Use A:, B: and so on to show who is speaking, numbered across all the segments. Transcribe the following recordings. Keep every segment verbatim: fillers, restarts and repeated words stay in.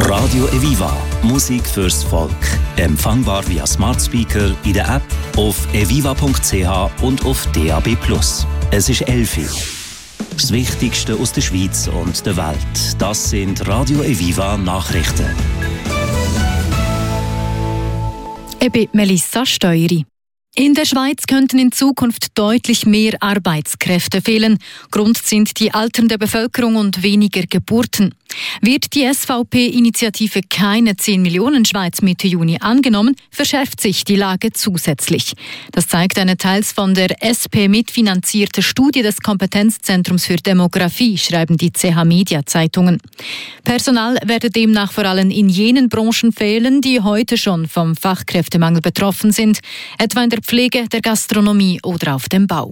A: Radio Eviva. Musik fürs Volk. Empfangbar via Smart Speaker, in der App, auf eviva punkt c h und auf D A B plus. Es ist elf Uhr. Das Wichtigste aus der Schweiz und der Welt. Das sind Radio Eviva Nachrichten.
B: Ich bin Melissa Steueri. In der Schweiz könnten in Zukunft deutlich mehr Arbeitskräfte fehlen. Grund sind die alternde Bevölkerung und weniger Geburten. Wird die S V P-Initiative keine zehn Millionen Schweiz Mitte Juni angenommen, verschärft sich die Lage zusätzlich. Das zeigt eine teils von der S P mitfinanzierte Studie des Kompetenzzentrums für Demografie, schreiben die C H-Media-Zeitungen. Personal werde demnach vor allem in jenen Branchen fehlen, die heute schon vom Fachkräftemangel betroffen sind, etwa in der Pflege, der Gastronomie oder auf dem Bau.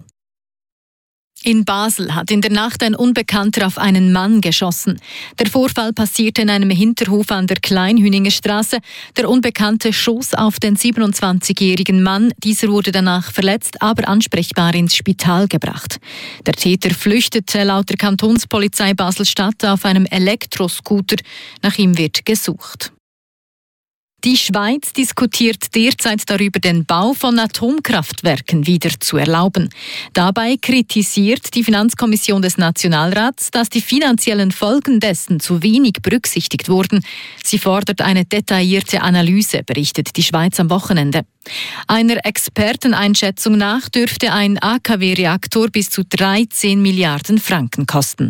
B: In Basel hat in der Nacht ein Unbekannter auf einen Mann geschossen. Der Vorfall passierte in einem Hinterhof an der Kleinhüninger Straße. Der Unbekannte schoss auf den siebenundzwanzigjährigen Mann. Dieser wurde danach verletzt, aber ansprechbar ins Spital gebracht. Der Täter flüchtete laut der Kantonspolizei Basel-Stadt auf einem Elektroscooter. Nach ihm wird gesucht. Die Schweiz diskutiert derzeit darüber, den Bau von Atomkraftwerken wieder zu erlauben. Dabei kritisiert die Finanzkommission des Nationalrats, dass die finanziellen Folgen dessen zu wenig berücksichtigt wurden. Sie fordert eine detaillierte Analyse, berichtet die Schweiz am Wochenende. Einer Experteneinschätzung nach dürfte ein A K W-Reaktor bis zu dreizehn Milliarden Franken kosten.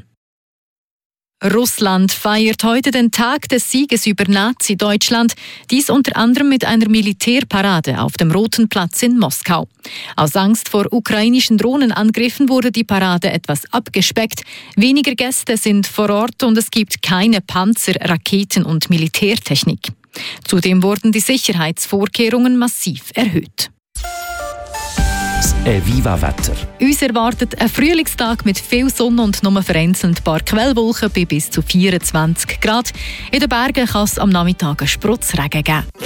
B: Russland feiert heute den Tag des Sieges über Nazi-Deutschland, dies unter anderem mit einer Militärparade auf dem Roten Platz in Moskau. Aus Angst vor ukrainischen Drohnenangriffen wurde die Parade etwas abgespeckt. Weniger Gäste sind vor Ort und es gibt keine Panzer, Raketen und Militärtechnik. Zudem wurden die Sicherheitsvorkehrungen massiv erhöht.
A: Eviva-Wetter.
B: Uns erwartet ein Frühlingstag mit viel Sonne und nur vereinzelt ein paar Quellwolken bei bis zu vierundzwanzig Grad. In den Bergen kann es am Nachmittag einen Sprotzregen geben.